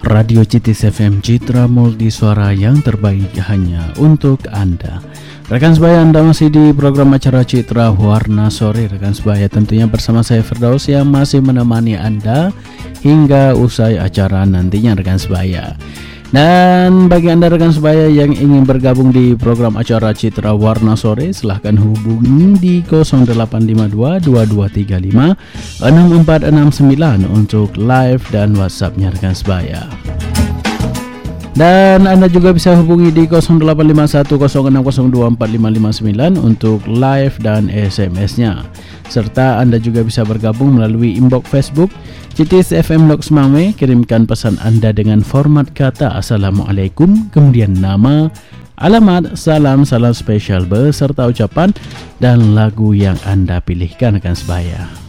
Radio Citis FM, Citra Multi Suara yang terbaik hanya untuk Anda. Rekan sebaya, Anda masih di program acara Citra Warna Sore. Rekan sebaya, tentunya bersama saya Firdaus yang masih menemani Anda hingga usai acara nantinya, rekan sebaya. Dan bagi Anda rekan sebaya yang ingin bergabung di program acara Citra Warna Sore, silahkan hubungi di 0852 2235 6469 untuk live dan WhatsApp-nya rekan sebaya. Dan Anda juga bisa hubungi di 085106024559 untuk live dan SMS-nya. Serta Anda juga bisa bergabung melalui inbox Facebook Citis FM Lok Semangwe. Kirimkan pesan Anda dengan format kata Assalamualaikum, kemudian nama, alamat, salam spesial beserta ucapan dan lagu yang Anda pilihkan rekan sebaya.